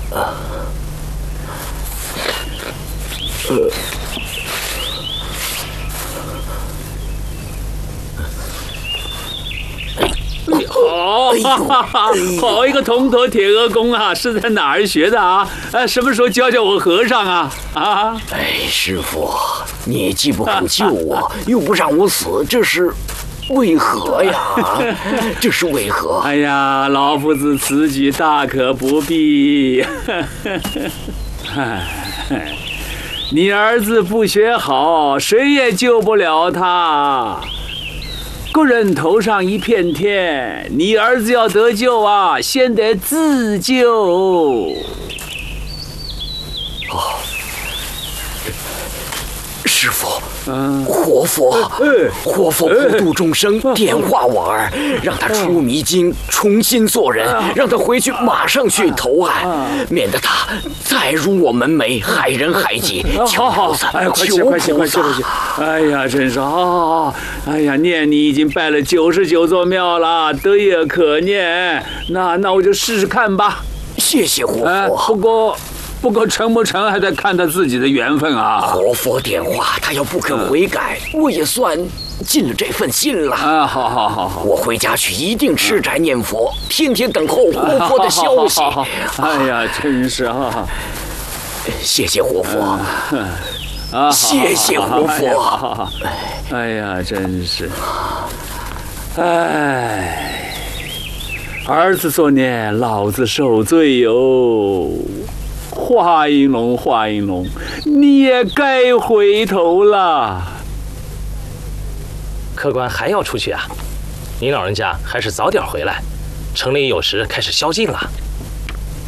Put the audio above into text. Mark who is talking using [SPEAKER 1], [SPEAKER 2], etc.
[SPEAKER 1] 好一个铜头铁额功啊！是在哪儿学的啊？什么时候教我和尚啊？啊！
[SPEAKER 2] 哎，师傅，你既不肯救我，又不让我死，这是为何呀？这是为何？
[SPEAKER 1] 哎呀，老夫子此举大可不必。你儿子不学好，谁也救不了他。个人头上一片天，你儿子要得救啊，先得自救。
[SPEAKER 2] 师傅，活佛，活佛普度众生，点化我儿，让他出迷津，重新做人，让他回去马上去投案，免得他再入我门楣，害人害己。求菩萨，求菩萨！
[SPEAKER 1] 哎呀，真是好！哎呀，念你已经拜了99座庙了，得也可念。那我就试试看吧。
[SPEAKER 2] 谢谢活佛。
[SPEAKER 1] 不过成不成还得看他自己的缘分啊！
[SPEAKER 2] 活佛点化，他要不肯悔改，我也算尽了这份心了。
[SPEAKER 1] 好，
[SPEAKER 2] 我回家去一定吃斋念佛，天天等候活佛的消息。
[SPEAKER 1] 哎呀，真是啊！
[SPEAKER 2] 谢谢活佛，谢谢活佛。
[SPEAKER 1] 哎呀，真是，哎，儿子作孽，老子受罪哟。华阴龙，你也该回头了。
[SPEAKER 3] 客官还要出去啊？您老人家还是早点回来，城里有时开始宵禁了。